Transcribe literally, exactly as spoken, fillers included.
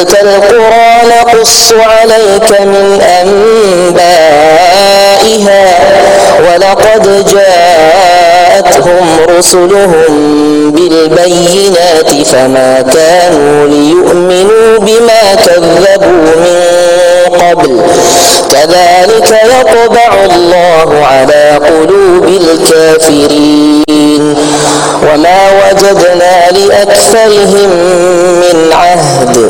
تلك القرى نقص عليك من أنبائها ولقد جاءتهم رسلهم بالبينات فما كانوا ليؤمنوا بما كذبوا من قبل كذلك يطبع الله على قلوب الكافرين وما وجدنا لأكثرهم من عهد